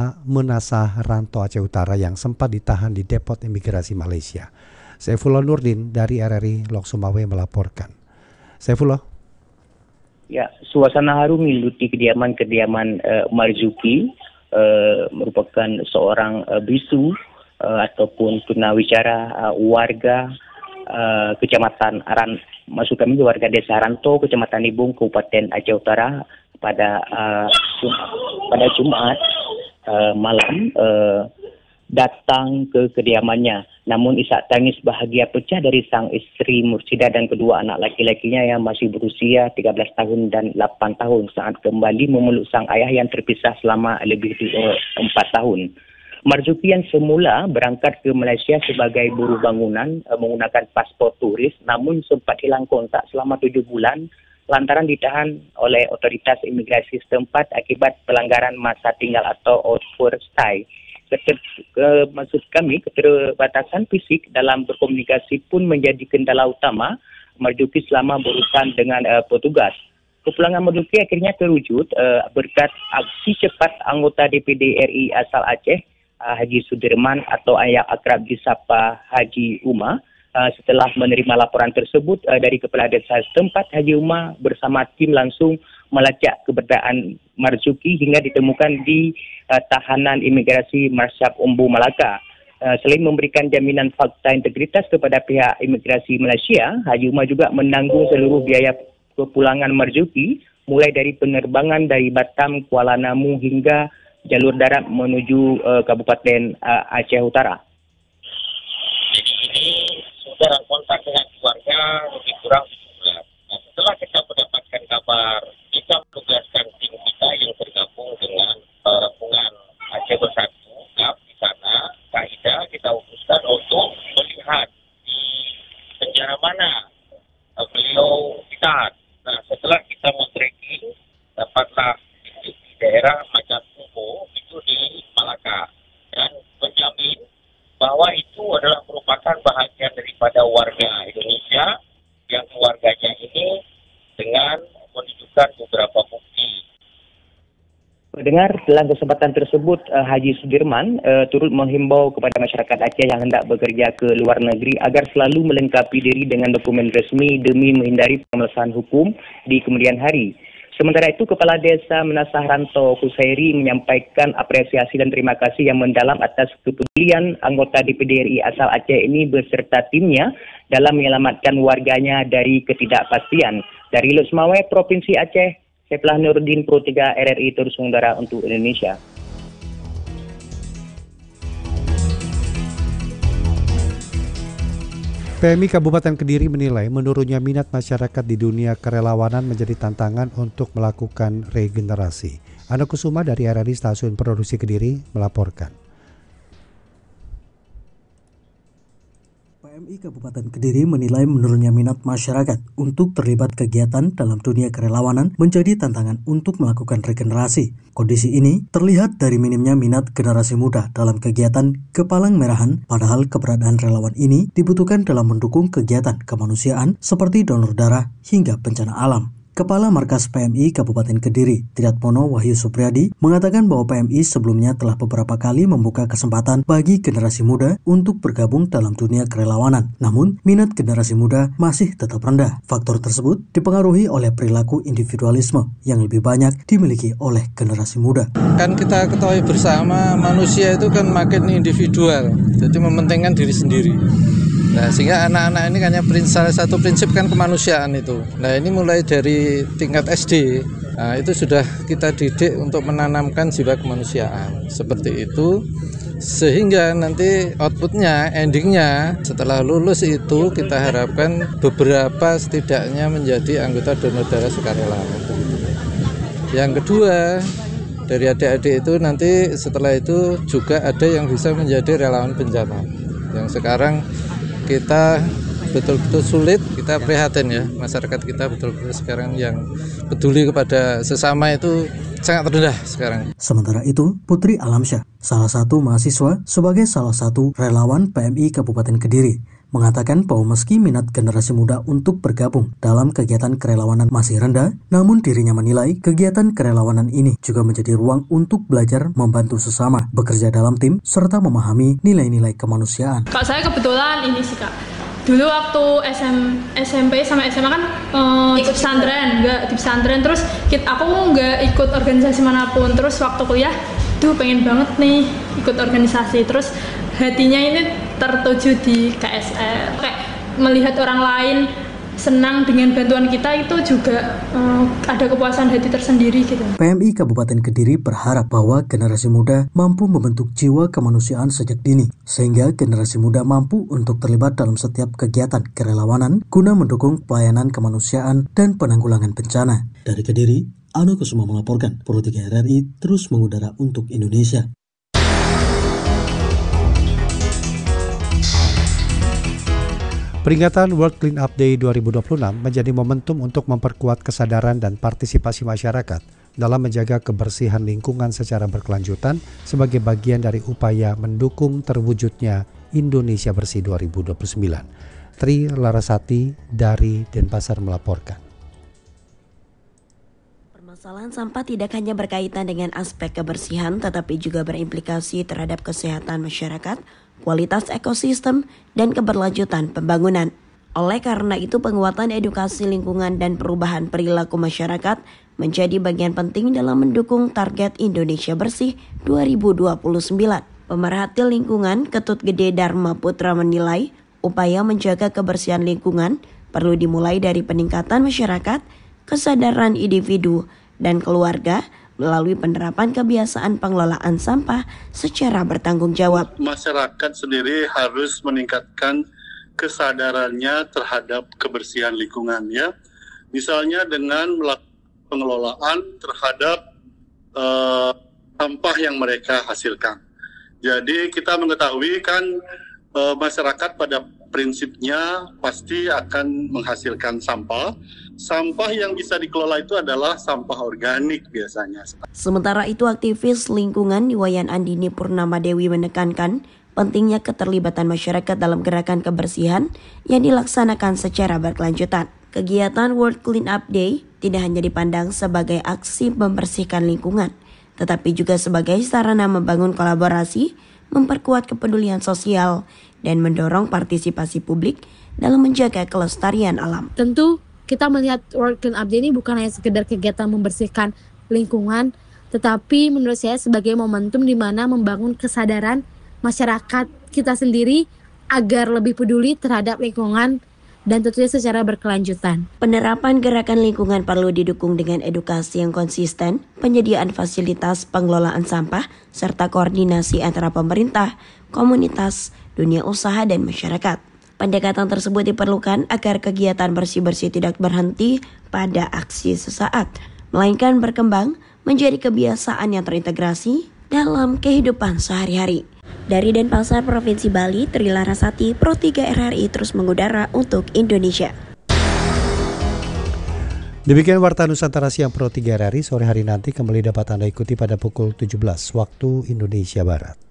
Menasah Rantau Aceh Utara yang sempat ditahan di depot imigrasi Malaysia. Saifullah Nurdin dari RRI Lok Sumawe melaporkan. Saifullah. Ya, suasana haru menyelimuti kediaman Marzuki, merupakan seorang bisu ataupun tunawicara warga Kecamatan warga Desa Rantau, Kecamatan Ibung, Kabupaten Aceh Utara pada Jumat malam datang ke kediamannya. Namun isak tangis bahagia pecah dari sang istri Mursida dan kedua anak laki-lakinya yang masih berusia 13 tahun dan 8 tahun saat kembali memeluk sang ayah yang terpisah selama lebih 4 tahun. Marzuki yang semula berangkat ke Malaysia sebagai buruh bangunan menggunakan paspor turis, namun sempat hilang kontak selama 7 bulan lantaran ditahan oleh otoritas imigrasi setempat akibat pelanggaran masa tinggal atau overstay. Maksud kami, keterbatasan fisik dalam berkomunikasi pun menjadi kendala utama Marzuki selama berurusan dengan petugas. Kepulangan Marzuki akhirnya terwujud berkat aksi cepat anggota DPD RI asal Aceh, Haji Sudirman atau yang akrab disapa Haji Uma. Setelah menerima laporan tersebut dari Kepala Desa setempat, Haji Uma bersama tim langsung melacak keberadaan Marzuki hingga ditemukan di tahanan imigrasi Marsyap Umbu Malaka. Selain memberikan jaminan fakta integritas kepada pihak imigrasi Malaysia, Haji Uma juga menanggung seluruh biaya kepulangan Marzuki, mulai dari penerbangan dari Batam, Kuala Namu hingga jalur darat menuju Kabupaten Aceh Utara. Jadi ini sudah kontak dengan keluarga lebih kurang sebulan. Nah, setelah kita mendapatkan kabar, kita menugaskan tim kita yang tergabung dengan Gabungan Aceh Bersatu di sana. Kaidah kita utuskan untuk melihat di penjara mana beliau ditahan. Nah, setelah kita men-tracking, dapatlah di daerah Macan Kubo itu di Malaka, dan menjamin bahwa itu adalah merupakan bahagian daripada warga Indonesia yang keluarganya ini dengan menunjukkan beberapa bukti. Mendengar dalam kesempatan tersebut, Haji Sudirman turut menghimbau kepada masyarakat Aceh yang hendak bekerja ke luar negeri agar selalu melengkapi diri dengan dokumen resmi demi menghindari pemeriksaan hukum di kemudian hari. Sementara itu, Kepala Desa Menasah Rantau Kusairi menyampaikan apresiasi dan terima kasih yang mendalam atas kepedulian anggota DPD RI asal Aceh ini beserta timnya dalam menyelamatkan warganya dari ketidakpastian. Dari Lok Sumawe, Provinsi Aceh, Saifullah Nurdin, Pro 3 RRI Terus Mengudara untuk Indonesia. PMI Kabupaten Kediri menilai menurunnya minat masyarakat di dunia kerelawanan menjadi tantangan untuk melakukan regenerasi. Ana Kusuma dari RRI Stasiun Produksi Kediri melaporkan. PMI Kabupaten Kediri menilai menurunnya minat masyarakat untuk terlibat kegiatan dalam dunia kerelawanan menjadi tantangan untuk melakukan regenerasi. Kondisi ini terlihat dari minimnya minat generasi muda dalam kegiatan kepalang merahan, padahal keberadaan relawan ini dibutuhkan dalam mendukung kegiatan kemanusiaan seperti donor darah hingga bencana alam. Kepala Markas PMI Kabupaten Kediri, Triatmono Wahyu Supriyadi, mengatakan bahwa PMI sebelumnya telah beberapa kali membuka kesempatan bagi generasi muda untuk bergabung dalam dunia kerelawanan. Namun, minat generasi muda masih tetap rendah. Faktor tersebut dipengaruhi oleh perilaku individualisme yang lebih banyak dimiliki oleh generasi muda. Kan kita ketahui bersama, manusia itu kan makin individual, jadi mementingkan diri sendiri. Nah, sehingga anak-anak ini kan salah satu prinsip kan kemanusiaan itu. Nah, ini mulai dari tingkat SD, nah, itu sudah kita didik untuk menanamkan jiwa kemanusiaan. Seperti itu, sehingga nanti outputnya, endingnya setelah lulus itu kita harapkan beberapa setidaknya menjadi anggota donor darah sukarela. Yang kedua, dari adik-adik itu nanti setelah itu juga ada yang bisa menjadi relawan bencana. Yang sekarang kita betul-betul sulit, kita prihatin ya, masyarakat kita betul-betul sekarang yang peduli kepada sesama itu sangat rendah sekarang. Sementara itu, Putri Alamsyah, salah satu mahasiswa sebagai salah satu relawan PMI Kabupaten Kediri, mengatakan bahwa meski minat generasi muda untuk bergabung dalam kegiatan kerelawanan masih rendah, namun dirinya menilai kegiatan kerelawanan ini juga menjadi ruang untuk belajar membantu sesama, bekerja dalam tim, serta memahami nilai-nilai kemanusiaan. Kak, saya kebetulan ini sih Kak, dulu waktu SMP sama SMA kan di pesantren, terus aku nggak ikut organisasi manapun, terus waktu kuliah pengen banget nih ikut organisasi, terus hatinya ini tertuju di KSR, kayak melihat orang lain senang dengan bantuan kita itu juga ada kepuasan hati tersendiri gitu. PMI Kabupaten Kediri berharap bahwa generasi muda mampu membentuk jiwa kemanusiaan sejak dini, sehingga generasi muda mampu untuk terlibat dalam setiap kegiatan kerelawanan guna mendukung pelayanan kemanusiaan dan penanggulangan bencana. Dari Kediri, Ano Kusuma melaporkan, Pro 3 RRI terus mengudara untuk Indonesia. Peringatan World Clean Up Day 2026 menjadi momentum untuk memperkuat kesadaran dan partisipasi masyarakat dalam menjaga kebersihan lingkungan secara berkelanjutan sebagai bagian dari upaya mendukung terwujudnya Indonesia Bersih 2029. Tri Larasati dari Denpasar melaporkan. Permasalahan sampah tidak hanya berkaitan dengan aspek kebersihan, tetapi juga berimplikasi terhadap kesehatan masyarakat, kualitas ekosistem, dan keberlanjutan pembangunan. Oleh karena itu, penguatan edukasi lingkungan dan perubahan perilaku masyarakat menjadi bagian penting dalam mendukung target Indonesia Bersih 2029. Pemerhati lingkungan Ketut Gede Dharma Putra menilai, upaya menjaga kebersihan lingkungan perlu dimulai dari peningkatan masyarakat, kesadaran individu, dan keluarga melalui penerapan kebiasaan pengelolaan sampah secara bertanggung jawab. Masyarakat sendiri harus meningkatkan kesadarannya terhadap kebersihan lingkungan, ya. Misalnya dengan melakukan pengelolaan terhadap sampah yang mereka hasilkan. Jadi kita mengetahui kan masyarakat pada prinsipnya pasti akan menghasilkan sampah. Sampah yang bisa dikelola itu adalah sampah organik biasanya. Sementara itu, aktivis lingkungan Iwayan Andini Purnama Dewi menekankan pentingnya keterlibatan masyarakat dalam gerakan kebersihan yang dilaksanakan secara berkelanjutan. Kegiatan World Clean Up Day tidak hanya dipandang sebagai aksi membersihkan lingkungan, tetapi juga sebagai sarana membangun kolaborasi, memperkuat kepedulian sosial, dan mendorong partisipasi publik dalam menjaga kelestarian alam. Tentu kita melihat World Clean Up Day ini bukan hanya sekedar kegiatan membersihkan lingkungan, tetapi menurut saya sebagai momentum di mana membangun kesadaran masyarakat kita sendiri agar lebih peduli terhadap lingkungan dan tentunya secara berkelanjutan. Penerapan gerakan lingkungan perlu didukung dengan edukasi yang konsisten, penyediaan fasilitas pengelolaan sampah, serta koordinasi antara pemerintah, komunitas, dunia usaha, dan masyarakat. Pendekatan tersebut diperlukan agar kegiatan bersih-bersih tidak berhenti pada aksi sesaat, melainkan berkembang menjadi kebiasaan yang terintegrasi dalam kehidupan sehari-hari. Dari Denpasar, Provinsi Bali, Tri Larasati, Pro 3 RRI terus mengudara untuk Indonesia. Demikian Warta Nusantara Siang Pro 3 RRI, sore hari nanti kembali dapat Anda ikuti pada pukul 17 waktu Indonesia Barat.